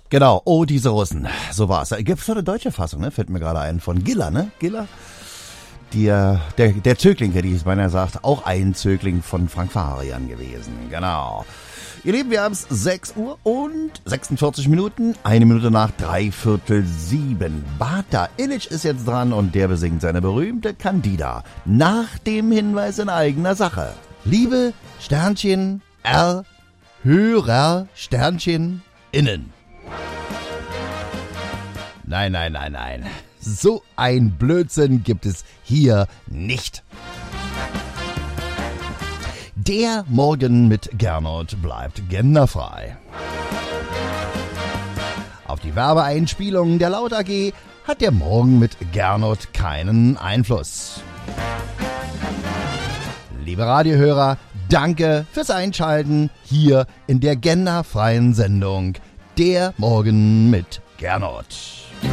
Genau, oh, diese Russen. So war's. Gibt's doch eine deutsche Fassung, ne? Fällt mir gerade ein. Von Giller, ne? Giller? Der Zögling, hätte ich es beinahe gesagt. Auch ein Zögling von Frank Farian gewesen. Genau. Ihr Lieben, wir haben es 6 Uhr und 46 Minuten. 1 Minute nach 6:45. Bata Illich ist jetzt dran und der besingt seine berühmte Candida. Nach dem Hinweis in eigener Sache. Liebe Sternchen R Hörer Sternchen innen. Nein. So ein Blödsinn gibt es hier nicht. Der Morgen mit Gernot bleibt genderfrei. Auf die Werbeeinspielungen der Laut AG hat der Morgen mit Gernot keinen Einfluss. Liebe Radiohörer, danke fürs Einschalten hier in der genderfreien Sendung Der Morgen mit Gernot.